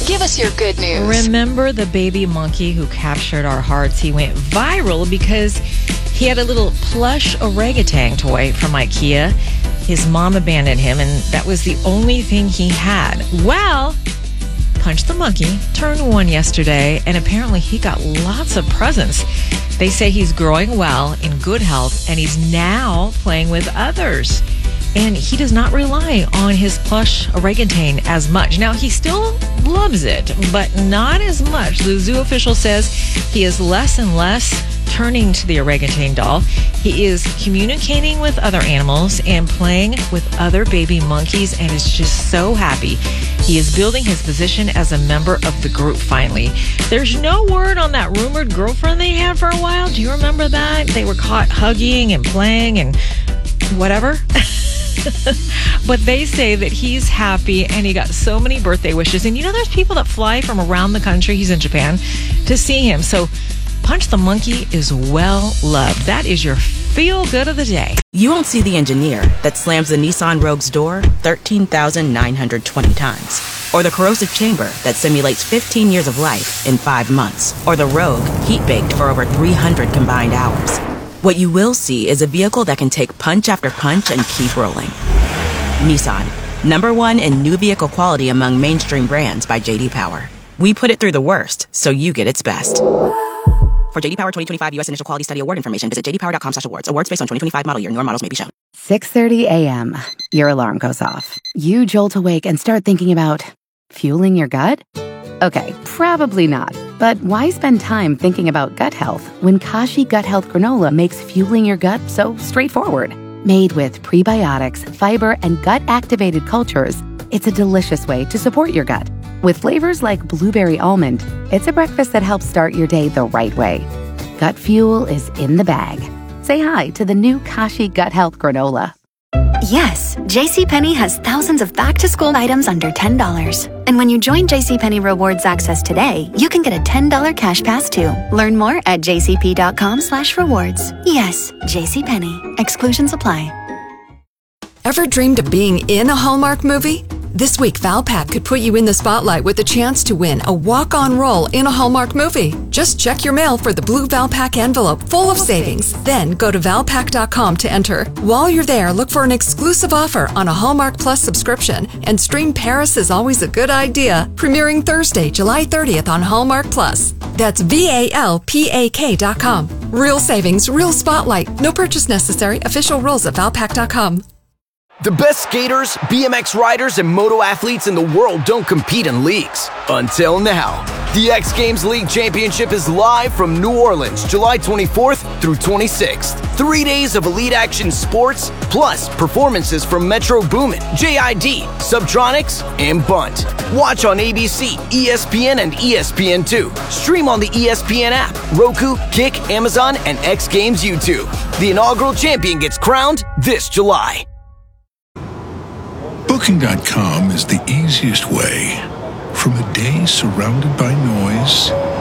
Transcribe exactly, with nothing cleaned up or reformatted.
Give us your good news. Remember the baby monkey who captured our hearts? He went viral because he had a little plush orangutan toy from IKEA. His mom abandoned him, and that was the only thing he had. Well, Punch the Monkey turned one yesterday, and apparently he got lots of presents. They say he's growing well, in good health, and he's now playing with others. And he does not rely on his plush orangutan as much. Now, he still loves it, but not as much. The zoo official says he is less and less turning to the orangutan doll. He is communicating with other animals and playing with other baby monkeys and is just so happy. He is building his position as a member of the group finally. There's no word on that rumored girlfriend they had for a while. Do you remember that? They were caught hugging and playing and whatever. But they say that he's happy and he got so many birthday wishes. And you know, there's people that fly from around the country, he's in Japan, to see him. So Punch the Monkey is well loved. That is your feel good of the day. You won't see the engineer that slams the Nissan Rogue's door thirteen thousand nine hundred twenty times. Or the corrosive chamber that simulates fifteen years of life in five months. Or the Rogue heat-baked for over three hundred combined hours. What you will see is a vehicle that can take punch after punch and keep rolling. Nissan, number one in new vehicle quality among mainstream brands by J D Power. We put it through the worst, so you get its best. For J D Power twenty twenty-five U S Initial Quality Study Award information, visit j d power dot com slash awards. Awards based on twenty twenty-five model year. Newer models may be shown. six thirty a.m. Your alarm goes off. You jolt awake and start thinking about fueling your gut? Okay, probably not. But why spend time thinking about gut health when Kashi Gut Health Granola makes fueling your gut so straightforward? Made with prebiotics, fiber, and gut-activated cultures, it's a delicious way to support your gut. With flavors like blueberry almond, it's a breakfast that helps start your day the right way. Gut fuel is in the bag. Say hi to the new Kashi Gut Health Granola. Yes, JCPenney has thousands of back-to-school items under ten dollars. And when you join JCPenney Rewards Access today, you can get a ten dollars cash pass too. Learn more at jcp.com slash rewards. Yes, JCPenney. Exclusions apply. Ever dreamed of being in a Hallmark movie? This week, Valpak could put you in the spotlight with the chance to win a walk-on role in a Hallmark movie. Just check your mail for the blue Valpak envelope full of savings. Then go to valpak dot com to enter. While you're there, look for an exclusive offer on a Hallmark Plus subscription and stream Paris is Always a Good Idea, premiering Thursday, July thirtieth on Hallmark Plus. That's V A L P A K dot com. Real savings, real spotlight. No purchase necessary. Official rules at valpak dot com. The best skaters, B M X riders, and moto athletes in the world don't compete in leagues. Until now. The X Games League Championship is live from New Orleans, July twenty-fourth through twenty-sixth. Three days of elite action sports, plus performances from Metro Boomin, J I D, Subtronics, and Bunt. Watch on A B C, E S P N, and E S P N two. Stream on the E S P N app, Roku, Kick, Amazon, and X Games YouTube. The inaugural champion gets crowned this July. Booking dot com is the easiest way. From a day surrounded by noise